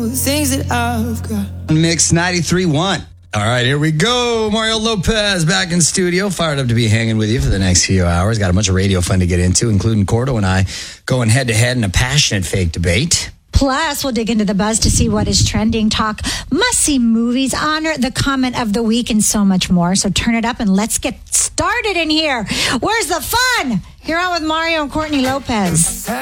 Things that I've got. Mix 93.1. All right, here we go. Mario Lopez back in studio. Fired up to be hanging with you for the next few hours. Got a bunch of radio fun to get into, including Cordo and I going head-to-head in a passionate fake debate. Plus, we'll dig into the buzz to see what is trending, talk must-see movies, honor the comment of the week, and so much more. So turn it up and let's get started in here. Where's the fun? You're on with Mario and Courtney Lopez.